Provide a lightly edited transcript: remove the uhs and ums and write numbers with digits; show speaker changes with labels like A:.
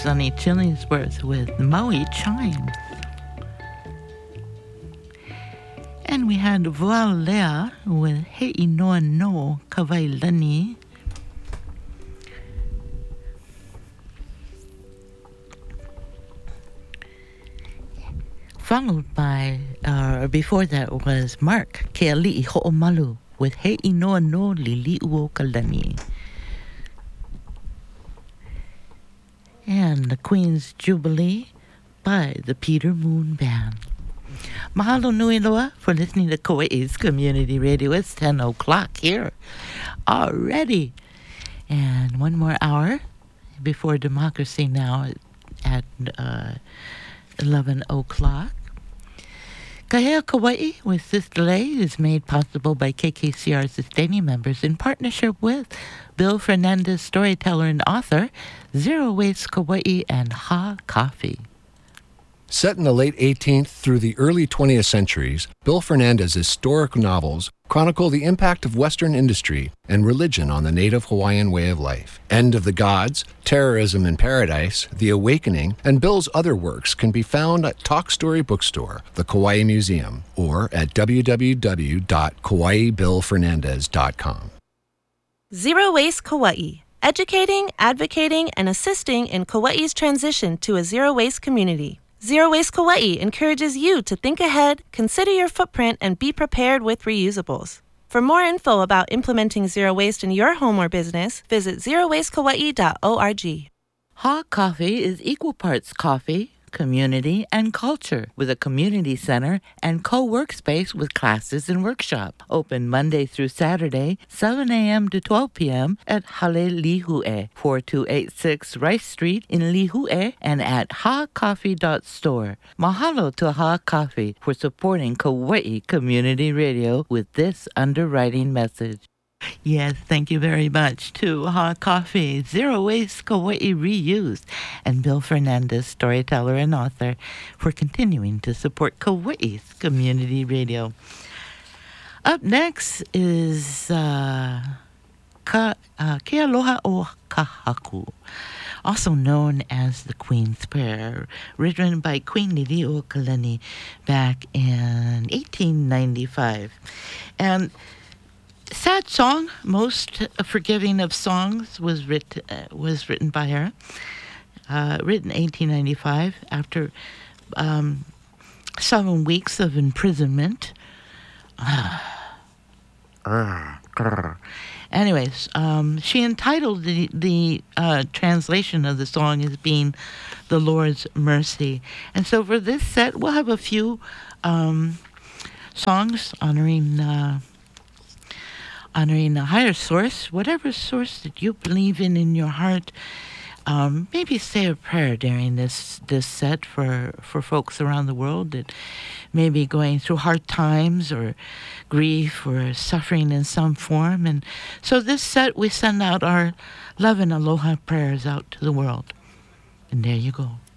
A: Sonny Chillingsworth with Maui Chimes. And we had Voalea with Hei Noa No Kawailani. Followed by, before that was Mark Keali'i Ho'omalu with Hei Noa No Lili'u o Kalani. And the Queen's Jubilee by the Peter Moon Band. Mahalo nui loa for listening to Kauai's Community Radio. It's 10 o'clock here already. And one more hour before Democracy Now! At 11 o'clock. Kahea Kauai with Sister Lay is made possible by KKCR sustaining members in partnership with Bill Fernandez, storyteller and author, Zero Waste Kauai, and Ha Coffee.
B: Set in the late 18th through the early 20th centuries, Bill Fernandez's historic novels chronicle the impact of Western industry and religion on the native Hawaiian way of life. End of the Gods, Terrorism in Paradise, The Awakening, and Bill's other works can be found at Talk Story Bookstore, the Kauai Museum, or at www.kawaibillfernandez.com.
C: Zero Waste Kauai. Educating, advocating, and assisting in Kauai's transition to a zero-waste community. Zero Waste Kauai encourages you to think ahead, consider your footprint, and be prepared with reusables. For more info about implementing zero waste in your home or business, visit zerowastekauai.org.
A: Ha Coffee is equal parts coffee, community, and culture, with a community center and co-workspace with classes and workshop. Open Monday through Saturday, 7 a.m. to 12 p.m. at Halelihue, 4286 Rice Street in Lihue, and at hacoffee.store. Mahalo to Ha Coffee for supporting Kauai Community Radio with this underwriting message. Yes, thank you very much to Ha Coffee, Zero Waste Kauai Reused, and Bill Fernandez, storyteller and author, for continuing to support Kauai's Community Radio. Up next is Ke Aloha o Kahaku, also known as the Queen's Prayer, written by Queen Liliuokalani back in 1895. And sad song, most forgiving of songs, was written by her. Written 1895 after 7 weeks of imprisonment. Anyways, she entitled the translation of the song as being "The Lord's Mercy," and so for this set we'll have a few songs honoring a higher source, whatever source that you believe in your heart. Maybe say a prayer during this set for folks around the world that may be going through hard times or grief or suffering in some form. And so this set, we send out our love and aloha prayers out to the world. And there you go.